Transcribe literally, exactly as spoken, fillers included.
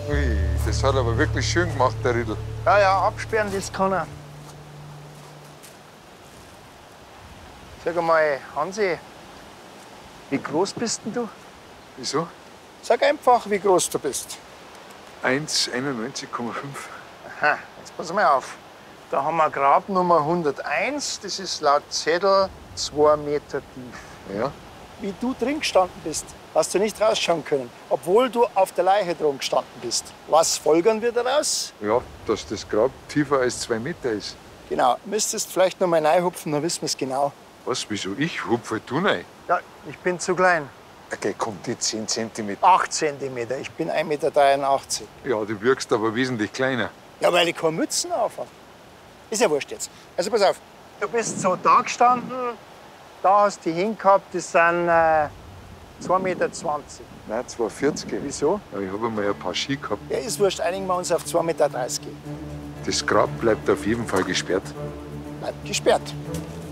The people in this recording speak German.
Ui, das hat aber wirklich schön gemacht, der Riedl. Ja, ja, absperren, das kann er. Sag einmal, Hansi, wie groß bist denn du? Wieso? Sag einfach, wie groß du bist. eins Komma einundneunzig Komma fünf. Aha, jetzt pass mal auf. Da haben wir Grabnummer hunderteins, das ist laut Zettel zwei Meter tief. Ja. Wie du drin gestanden bist, hast du nicht rausschauen können, obwohl du auf der Leiche drum gestanden bist. Was folgern wir daraus? Ja, dass das Grab tiefer als zwei Meter ist. Genau, müsstest vielleicht noch mal reinhupfen, dann wissen wir es genau. Was, wieso ich? Hupf halt du rein. Ja, ich bin zu klein. Okay, kommt die zehn Zentimeter. acht Zentimeter, ich bin ein Meter dreiundachtzig. Ja, du wirkst aber wesentlich kleiner. Ja, weil ich keine Mützen auf habe. Ist ja wurscht jetzt. Also pass auf, du bist so da gestanden, da hast du die hingehabt, das sind äh, zwei Meter zwanzig. Nein, zwei Meter vierzig. Wieso? Ja, ich habe einmal ein paar Ski gehabt. Ja, ist wurscht, einigen wir uns auf zwei Meter dreißig. Das Grab bleibt auf jeden Fall gesperrt. Bleibt gesperrt.